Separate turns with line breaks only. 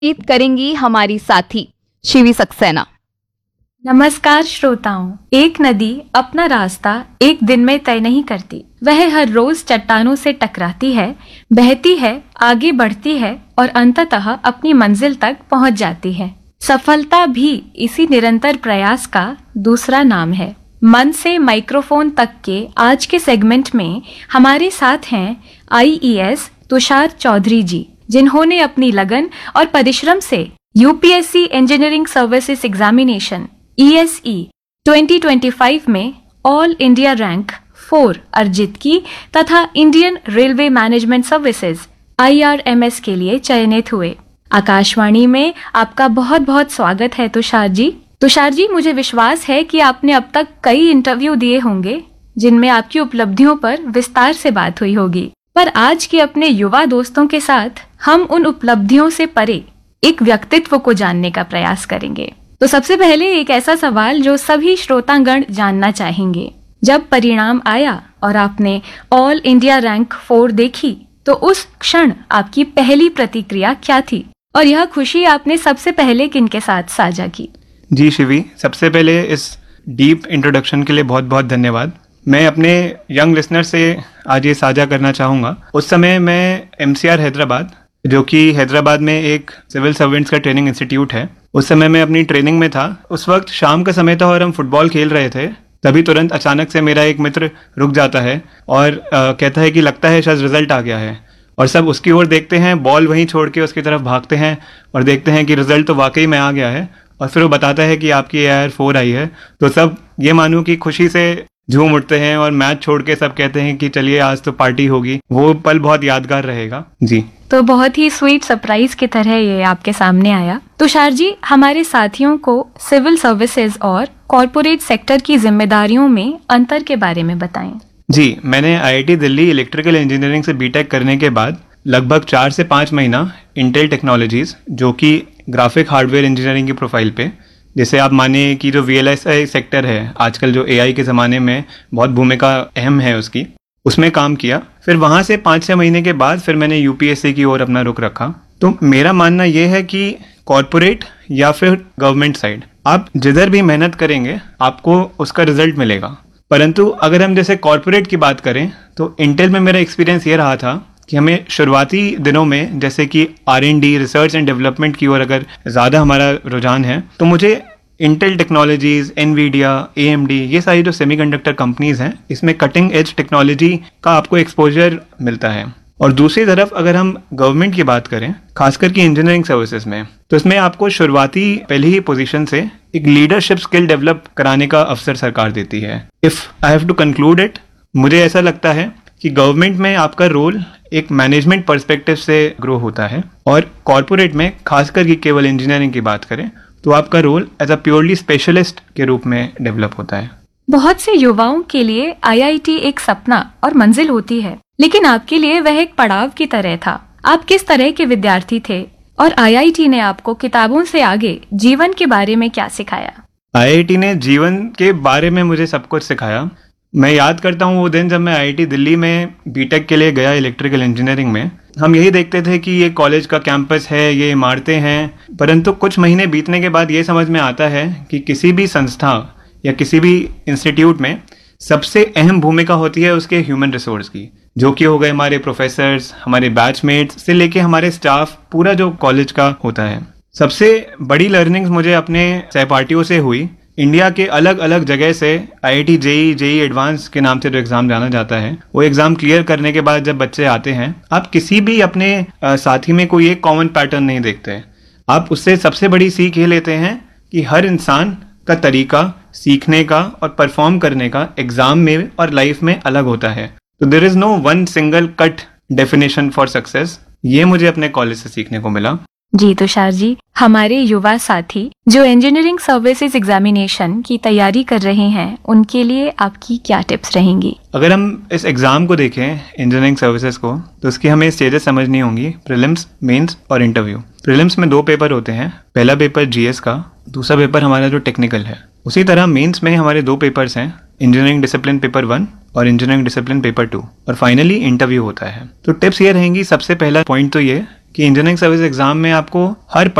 बातचीत करेंगी हमारी साथी शिवी सक्सेना।
नमस्कार श्रोताओं। एक नदी अपना रास्ता एक दिन में तय नहीं करती। वह हर रोज चट्टानों से टकराती है, बहती है, आगे बढ़ती है और अंततः अपनी मंजिल तक पहुंच जाती है। सफलता भी इसी निरंतर प्रयास का दूसरा नाम है। मन से माइक्रोफोन तक के आज के सेगमेंट में हमारे साथ हैं IES तुषार चौधरी जी, जिन्होंने अपनी लगन और परिश्रम से UPSC engineering services examination ESE 2025 में ऑल इंडिया रैंक 4 अर्जित की तथा Indian railway management services IRMS के लिए चयनित हुए। आकाशवाणी में आपका बहुत बहुत स्वागत है तुषार जी। तुषार जी, मुझे विश्वास है कि आपने अब तक कई इंटरव्यू दिए होंगे जिनमें आपकी उपलब्धियों पर विस्तार से बात हुई होगी, पर आज के अपने युवा दोस्तों के साथ हम उन उपलब्धियों से परे एक व्यक्तित्व को जानने का प्रयास करेंगे। तो सबसे पहले एक ऐसा सवाल जो सभी श्रोतागण जानना चाहेंगे, जब परिणाम आया और आपने ऑल इंडिया रैंक 4 देखी तो उस क्षण आपकी पहली प्रतिक्रिया क्या थी और यह खुशी आपने सबसे पहले किनके साथ साझा की?
जी शिवी, सबसे पहले इस डीप इंट्रोडक्शन के लिए बहुत बहुत धन्यवाद। मैं अपने यंग लिसनर से आज ये साझा करना चाहूँगा। उस समय मैं MCR हैदराबाद, जो कि हैदराबाद में एक सिविल सर्वेंट्स का ट्रेनिंग इंस्टीट्यूट है, उस समय मैं अपनी ट्रेनिंग में था। उस वक्त शाम का समय था और हम फुटबॉल खेल रहे थे। तभी तुरंत अचानक से मेरा एक मित्र रुक जाता है और कहता है कि लगता है शायद रिजल्ट आ गया है, और सब उसकी ओर देखते हैं, बॉल वहीं छोड़ के उसकी तरफ भागते हैं और देखते हैं कि रिजल्ट तो वाकई में आ गया है। और फिर वो बताता है कि आपकी AIR 4 आई है। तो सब ये मानो कि खुशी से झूम उठते हैं और मैच छोड़ के सब कहते हैं कि चलिए आज तो पार्टी होगी। वो पल बहुत यादगार रहेगा। जी,
तो बहुत ही स्वीट सरप्राइज की तरह ये आपके सामने आया। तुषार जी, हमारे साथियों को सिविल सर्विसेज और कॉरपोरेट सेक्टर की जिम्मेदारियों में अंतर के बारे में बताएं।
जी, मैंने IIT दिल्ली इलेक्ट्रिकल इंजीनियरिंग से BTech करने के बाद लगभग 4 से 5 महीना इंटेल टेक्नोलॉजीज, जो कि ग्राफिक हार्डवेयर इंजीनियरिंग की प्रोफाइल पे, जैसे आप माने कि जो VLSI सेक्टर है आजकल, जो AI के ज़माने में बहुत भूमिका अहम है उसकी, उसमें काम किया। फिर वहाँ से 5-6 महीने के बाद फिर मैंने UPSC की ओर अपना रुख रखा। तो मेरा मानना ये है कि कॉरपोरेट या फिर गवर्नमेंट साइड, आप जिधर भी मेहनत करेंगे आपको उसका रिजल्ट मिलेगा। परंतु अगर हम जैसे कॉरपोरेट की बात करें तो इंटेल में मेरा एक्सपीरियंस ये रहा था कि हमें शुरुआती दिनों में जैसे कि R&D, रिसर्च एंड डेवलपमेंट की ओर अगर ज़्यादा हमारा रुझान है, तो मुझे इंटेल टेक्नोलॉजीज, NVIDIA, AMD, ये सारी जो सेमीकंडक्टर कंपनीज हैं, इसमें कटिंग एज टेक्नोलॉजी का आपको एक्सपोजर मिलता है। और दूसरी तरफ अगर हम गवर्नमेंट की बात करें, खासकर की इंजीनियरिंग सर्विसेज में, तो इसमें आपको शुरुआती पहली ही पोजीशन से एक लीडरशिप स्किल डेवलप कराने का अवसर सरकार देती है। If I have to conclude it, मुझे ऐसा लगता है कि गवर्नमेंट में आपका रोल एक मैनेजमेंट पर्सपेक्टिव से ग्रो होता है, और कॉरपोरेट में खासकर की केवल इंजीनियरिंग की बात करें तो आपका role as a purely specialist के रूप में डेवलप होता है।
बहुत से युवाओं के लिए IIT एक सपना और मंजिल होती है, लेकिन आपके लिए वह एक पड़ाव की तरह था। आप किस तरह के विद्यार्थी थे और IIT ने आपको किताबों से आगे जीवन के बारे में क्या सिखाया?
IIT ने जीवन के बारे में मुझे सब कुछ सिखाया। मैं याद करता हूँ वो दिन जब मैं IIT दिल्ली में BTech के लिए गया इलेक्ट्रिकल इंजीनियरिंग में। हम यही देखते थे कि ये कॉलेज का कैंपस है, ये इमारतें हैं, परंतु कुछ महीने बीतने के बाद ये समझ में आता है कि किसी भी संस्था या किसी भी इंस्टीट्यूट में सबसे अहम भूमिका होती है उसके ह्यूमन रिसोर्स की, जो कि हो गए हमारे प्रोफेसर्स, हमारे बैचमेट्स से लेके हमारे स्टाफ, पूरा जो कॉलेज का होता है। सबसे बड़ी लर्निंग्स मुझे अपने सहपाठियों से हुई। इंडिया के अलग अलग जगह से IIT JEE एडवांस के नाम से जो एग्जाम जाना जाता है, वो एग्जाम क्लियर करने के बाद जब बच्चे आते हैं, आप किसी भी अपने साथी में कोई एक कॉमन पैटर्न नहीं देखते। आप उससे सबसे बड़ी सीख ये लेते हैं कि हर इंसान का तरीका सीखने का और परफॉर्म करने का एग्जाम में और लाइफ में अलग होता है। तो there is no one single cut definition for success. ये मुझे अपने कॉलेज से सीखने को मिला।
जी तुषार जी, हमारे युवा साथी जो इंजीनियरिंग सर्विसेज एग्जामिनेशन की तैयारी कर रहे हैं, उनके लिए आपकी क्या टिप्स रहेंगी?
अगर हम इस एग्जाम को देखें इंजीनियरिंग सर्विसेज को, तो उसकी हमें स्टेजेस समझनी होंगी, प्रीलिम्स, मेंस और इंटरव्यू। प्रीलिम्स में 2 पेपर होते हैं, पहला पेपर GS का, दूसरा पेपर हमारा जो टेक्निकल है। उसी तरह मेंस में हमारे 2 पेपर्स हैं, इंजीनियरिंग डिसिप्लिन पेपर 1 और इंजीनियरिंग डिसिप्लिन पेपर 2, और फाइनली इंटरव्यू होता है। तो टिप्स ये रहेंगी, सबसे पहला पॉइंट तो ये कि इंजीनियरिंग सर्विस एग्जाम में आपको हर